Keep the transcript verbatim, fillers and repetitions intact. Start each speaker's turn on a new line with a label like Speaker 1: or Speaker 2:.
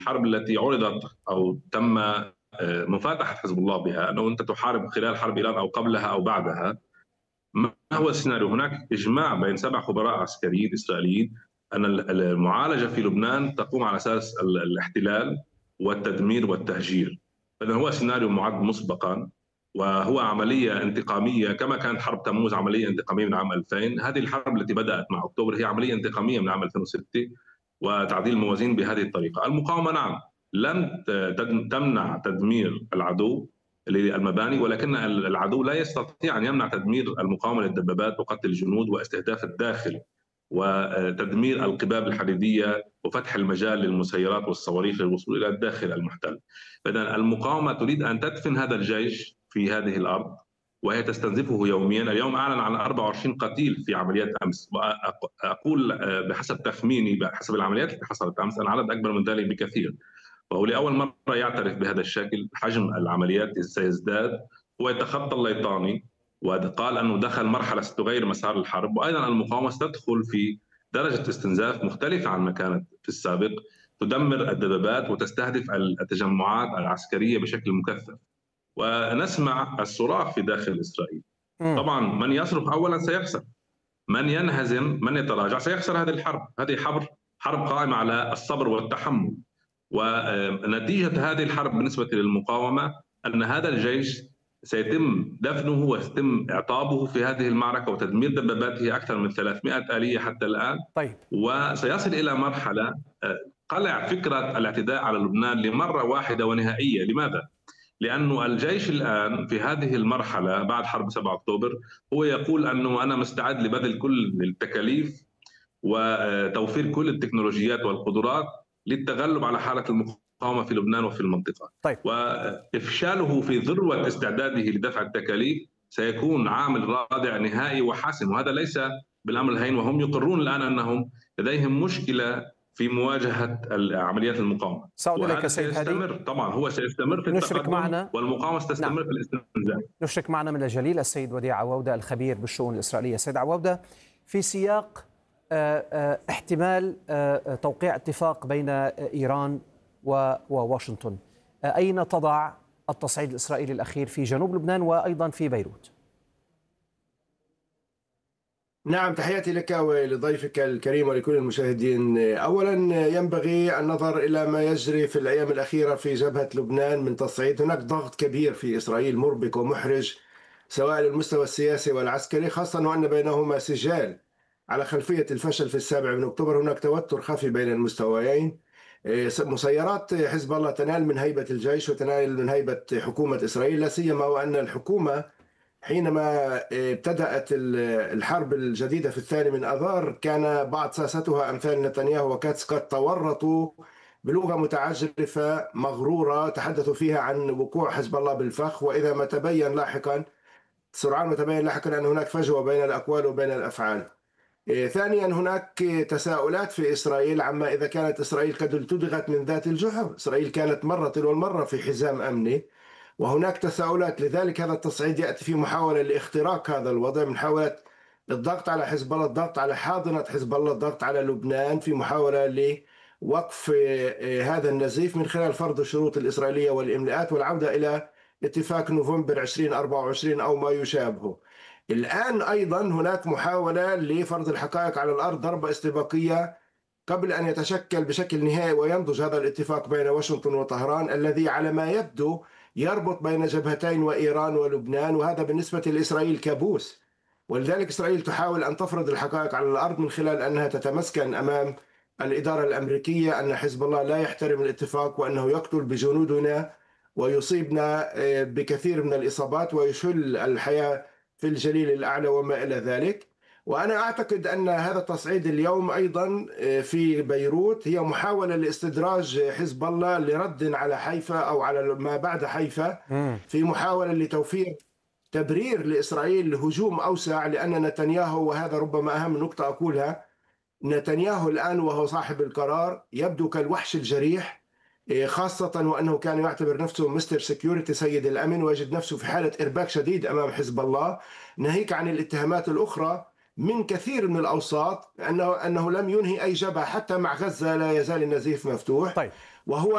Speaker 1: الحرب التي عُرضت أو تم آآ مفاتحة حزب الله بها، أنه أنت تحارب خلال حرب إيران أو قبلها أو بعدها. ما هو السيناريو؟ هناك إجماع بين سبع خبراء عسكريين إسرائيليين أن ال المعالجة في لبنان تقوم على أساس ال الاحتلال والتدمير والتهجير. إذن هو سيناريو مُعد مسبقًا، وهو عملية انتقامية كما كانت حرب تموز عملية انتقامية من عام ألفين. هذه الحرب التي بدأت مع أكتوبر هي عملية انتقامية من عام ألفين وستة وتعديل الموازين بهذه الطريقة. المقاومة نعم لن تمنع تدمير العدو للمباني، ولكن العدو لا يستطيع أن يمنع تدمير المقاومة للدبابات وقتل الجنود واستهداف الداخل وتدمير القباب الحديدية وفتح المجال للمسيرات والصواريخ للوصول إلى الداخل المحتل. إذن المقاومة تريد أن تدفن هذا الجيش في هذه الأرض وهي تستنزفه يوميا. اليوم أعلن عن أربعة وعشرين قتيل في عمليات أمس، وأقول بحسب تخميني بحسب العمليات التي حصلت أمس أن عدد أكبر من ذلك بكثير، وهو لأول مرة يعترف بهذا الشكل. حجم العمليات سيزداد. هو يتخطى الليطاني وقال أنه دخل مرحلة ستغير مسار الحرب، وأيضا المقاومة ستدخل في درجة استنزاف مختلفة عن ما كانت في السابق، تدمر الدبابات وتستهدف التجمعات العسكرية بشكل مكثف. ونسمع الصراخ في داخل إسرائيل. طبعا من يصرخ أولا سيخسر، من ينهزم من يتراجع سيخسر هذه الحرب. هذه حرب حرب قائمة على الصبر والتحمل، ونتيجة هذه الحرب بالنسبة للمقاومة أن هذا الجيش سيتم دفنه ويتم إعطابه في هذه المعركة وتدمير دباباته أكثر من ثلاثمائة آلية حتى الآن.
Speaker 2: طيب.
Speaker 1: وسيصل إلى مرحلة قلع فكرة الاعتداء على لبنان لمرة واحدة ونهائية. لماذا؟ لأنه الجيش الآن في هذه المرحلة بعد حرب سبعة أكتوبر هو يقول أنه أنا مستعد لبذل كل التكاليف وتوفير كل التكنولوجيات والقدرات للتغلب على حالة المقاومة في لبنان وفي المنطقة.
Speaker 2: طيب.
Speaker 1: وإفشاله في ذروة استعداده لدفع التكاليف سيكون عامل رادع نهائي وحاسم، وهذا ليس بالأمر الهين. وهم يقرون الآن أنهم لديهم مشكلة في مواجهة عمليات المقاومة.
Speaker 2: سأعود إليك سيد هادي.
Speaker 1: طبعا هو سيستمر في التقدم
Speaker 2: معنا
Speaker 1: والمقاومة ستستمر نعم. في الاستنزاف.
Speaker 2: نشرك معنا من الجليل السيد وديع عوودة الخبير بالشؤون الإسرائيلية. سيد عوودة، في سياق احتمال توقيع اتفاق بين إيران وواشنطن، أين تضع التصعيد الإسرائيلي الأخير في جنوب لبنان وأيضا في بيروت؟
Speaker 3: نعم، تحياتي لك ولضيفك الكريم ولكل المشاهدين. أولا ينبغي النظر إلى ما يجري في الأيام الأخيرة في جبهة لبنان من تصعيد. هناك ضغط كبير في إسرائيل مربك ومحرج سواء على المستوى السياسي والعسكري، خاصة وأن بينهما سجال. على خلفية الفشل في السابع من أكتوبر هناك توتر خفي بين المستويين. مسيرات حزب الله تنال من هيبة الجيش وتنال من هيبة حكومة إسرائيل، لا سيما وأن الحكومة حينما ابتدأت الحرب الجديدة في الثاني من أذار كان بعض ساستها أمثال نتنياهو وكاتس قد تورطوا بلغة متعجرفة مغرورة تحدثوا فيها عن وقوع حزب الله بالفخ، وإذا ما تبين لاحقا سرعان ما تبين لاحقا أن هناك فجوة بين الأقوال وبين الأفعال. ثانيا هناك تساؤلات في إسرائيل عما إذا كانت إسرائيل قد التدغت من ذات الجحر. إسرائيل كانت مرة تلو المرة في حزام أمني، وهناك تساؤلات. لذلك هذا التصعيد يأتي في محاولة لاختراق هذا الوضع، من محاولة الضغط على حزب الله، الضغط على حاضنة حزب الله، الضغط على لبنان في محاولة لوقف هذا النزيف من خلال فرض الشروط الإسرائيلية والإملاءات والعودة إلى اتفاق نوفمبر ألفين وأربعة وعشرين أو ما يشابهه. الآن أيضا هناك محاولة لفرض الحقائق على الأرض، ضربة استباقية قبل أن يتشكل بشكل نهائي وينضج هذا الاتفاق بين واشنطن وطهران الذي على ما يبدو يربط بين جبهتين وإيران ولبنان، وهذا بالنسبة لإسرائيل كابوس. ولذلك إسرائيل تحاول أن تفرض الحقائق على الأرض من خلال أنها تتمسكن أمام الإدارة الأمريكية أن حزب الله لا يحترم الاتفاق وأنه يقتل بجنودنا ويصيبنا بكثير من الإصابات ويشل الحياة في الجليل الأعلى وما إلى ذلك. وأنا أعتقد أن هذا التصعيد اليوم أيضا في بيروت هي محاولة لاستدراج حزب الله لرد على حيفا أو على ما بعد حيفا، في محاولة لتوفير تبرير لإسرائيل لهجوم أوسع، لأن نتنياهو، وهذا ربما أهم نقطة أقولها، نتنياهو الآن وهو صاحب القرار يبدو كالوحش الجريح، خاصة وأنه كان يعتبر نفسه مستر سيكيورتي سيد الأمن، ويجد نفسه في حالة إرباك شديد أمام حزب الله، ناهيك عن الاتهامات الأخرى من كثير من الأوساط أنه أنه لم ينهي أي جبهة حتى مع غزة لا يزال النزيف مفتوح.
Speaker 2: طيب.
Speaker 3: وهو